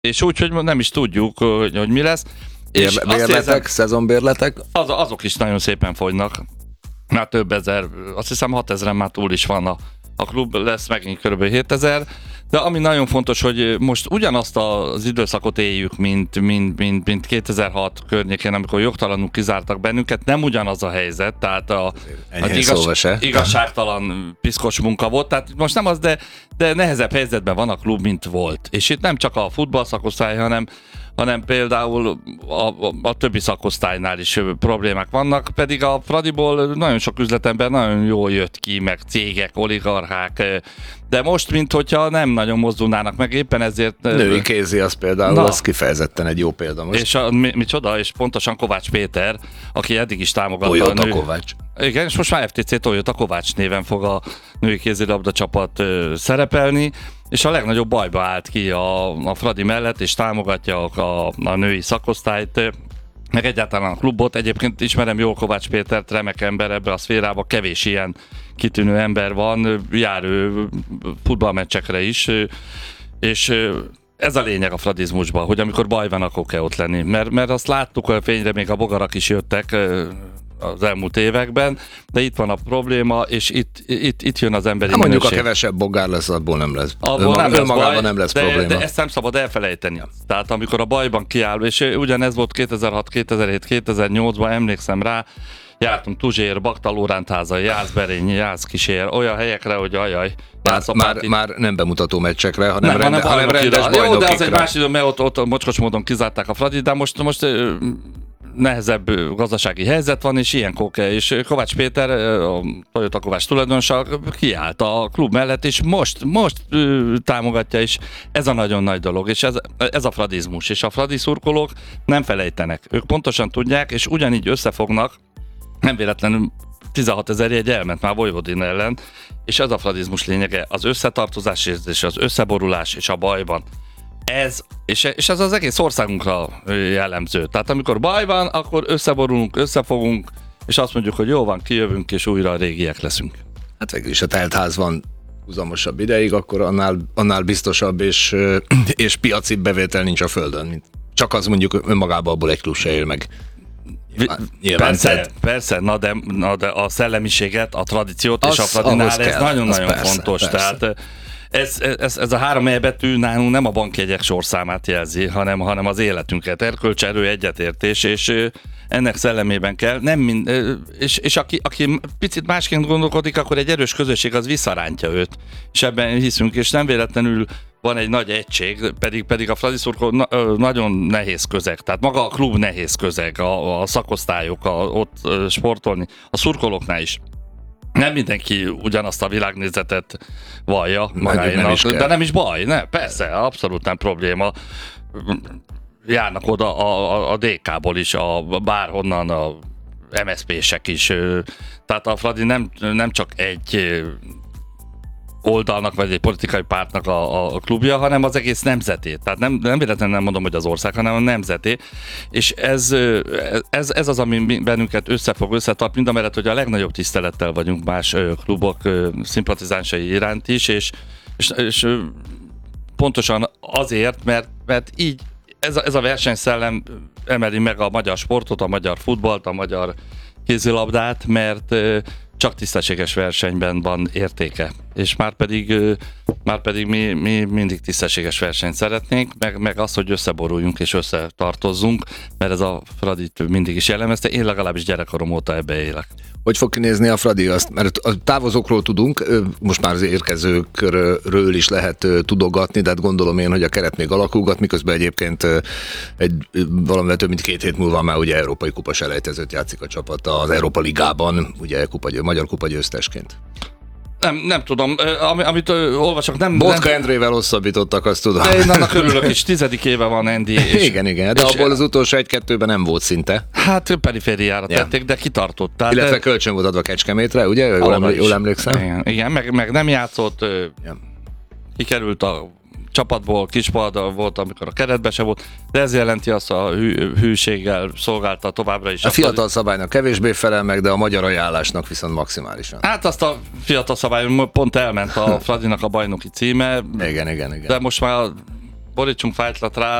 És úgy, hogy nem is tudjuk, hogy mi lesz. És Bérletek, szezonbérletek? Azok is nagyon szépen fogynak. Már több ezer, azt hiszem 6000-en már túl is van a klub, lesz megint kb. 7000. De ami nagyon fontos, hogy most ugyanazt az időszakot éljük, mint 2006 környékén, amikor jogtalanul kizártak bennünket, nem ugyanaz a helyzet, tehát igazságtalan piszkos munka volt, tehát most nem az, de nehezebb helyzetben van a klub, mint volt. És itt nem csak a futball szakosztály, hanem például a többi szakosztálynál is problémák vannak, pedig a Fradiból nagyon sok üzletember nagyon jól jött ki, meg cégek, oligarchák, de most, mint hogyha nem nagyon mozdulnának meg, éppen ezért... Női kézi az például, az kifejezetten egy jó példa most. És micsoda, és pontosan Kovács Péter, aki eddig is támogatta Toyota Kovács. Igen, és most már FTC Toyota Kovács néven fog a női kézilabda csapat szerepelni, és a legnagyobb bajba állt ki a Fradi mellett, és támogatja a női szakosztályt, meg egyáltalán a klubot. Egyébként ismerem jól Kovács Pétert, remek ember ebbe a szférába, kevés ilyen kitűnő ember van, jár ő futballmeccsekre is, és ez a lényeg a fradizmusban, hogy amikor baj van, akkor kell ott lenni. Mert azt láttuk, hogy a fényre még a bogarak is jöttek az elmúlt években, de itt van a probléma, és itt jön az emberi minőség. Mondjuk a kevesebb bogár lesz, abból nem lesz. Önmagában nem lesz probléma. De ezt nem szabad elfelejteni. Ja. Tehát amikor a bajban kiáll, és ugyanez volt 2006, 2007, 2008-ban, emlékszem rá, jártunk Tuzsér, Bakta Lórántháza, Jászberény, Jászkísér, olyan helyekre, hogy ajaj. Már nem bemutató meccsekre, hanem rendes bajnokikra. Jó, de az egy más idő, mert ott mocskos módon kizárták a Fradit, de most nehezebb gazdasági helyzet van, és ilyenkor kell. És Kovács Péter, a Toyota Kovács tulajdonosa kiállt a klub mellett, és most támogatja, és ez a nagyon nagy dolog, és ez a fradizmus. És a fradi szurkolók nem felejtenek. Ők pontosan tudják, és ugyanígy összefognak, nem véletlenül 16 000 jegy elment már Vojvodin ellen, és ez a fradizmus lényege, az összetartozás és az összeborulás és a bajban. És ez az egész országunkra jellemző. Tehát amikor baj van, akkor összeborulunk, összefogunk, és azt mondjuk, hogy jó van, kijövünk, és újra a régiek leszünk. Hát végül is a teltház van húzamosabb ideig, akkor annál biztosabb és piaci bevétel nincs a földön. Mint csak az mondjuk önmagában abból egy klub se él meg. Persze, na de a szellemiséget, a tradíciót és a Fradinál ez nagyon-nagyon fontos. Persze. Tehát ez a 3 E betű nálunk nem a bankjegyek sorszámát jelzi, hanem az életünket, erkölcs, erő, egyetértés, és ennek szellemében kell. És aki picit másként gondolkodik, akkor egy erős közösség az visszarántja őt. És ebben hiszünk, és nem véletlenül van egy nagy egység, pedig a Fradi szurkoló nagyon nehéz közeg, tehát maga a klub nehéz közeg, a szakosztályok, ott sportolni, a szurkolóknál is. Nem mindenki ugyanazt a világnézetet vallja magáénak, de nem is baj, ne? Persze, abszolút nem probléma. Járnak oda a DK-ból is, bárhonnan a MSZP-sek is. Tehát a Fradi nem csak egy oldalnak, vagy egy politikai pártnak a klubja, hanem az egész nemzeté. Tehát nem véletlenül nem mondom, hogy az ország, hanem a nemzeté. És ez az, ami bennünket összetart, mindamellett, hogy a legnagyobb tisztelettel vagyunk más klubok szimpatizánsai iránt is, és pontosan azért, mert így ez a versenyszellem emeli meg a magyar sportot, a magyar futballt, a magyar kézilabdát, mert csak tisztességes versenyben van értéke. És már pedig mi mindig tisztességes versenyt szeretnénk, meg az, hogy összeboruljunk és összetartozzunk, mert ez a Fradit mindig is jellemezte. Én legalábbis gyerekkorom óta ebbe élek. Hogy fog kinézni a Fradi? Mert a távozókról tudunk, most már az érkezőkről is lehet tudogatni, de hát gondolom én, hogy a keret még alakulgat, miközben egyébként valamivel több mint 2 hét múlva már ugye Európai Kupa selejtezőt játszik a csapat az Európa Ligában, ugye magyar kupa győztesként. Nem tudom, amit olvasok, nem... Botka Endrével hosszabbítottak, azt tudom. Én annak örülök is, 10. éve van Endi. Igen, de abból az utolsó 1-2-ben nem volt szinte. Hát perifériára tették, de kitartott. Illetve kölcsön volt adva Kecskemétre, ugye? Jól emlékszem. Igen, meg nem játszott, kikerült a csapatból, kispadal volt, amikor a keretbe se volt, de ez jelenti azt a hűséggel szolgálta továbbra is. A fiatal szabálynak kevésbé felel meg, de a magyar ajánlásnak viszont maximálisan. Hát azt a fiatal szabályon pont elment a Fradinak a bajnoki címe. Igen. De most már borítsunk fájtlat rá,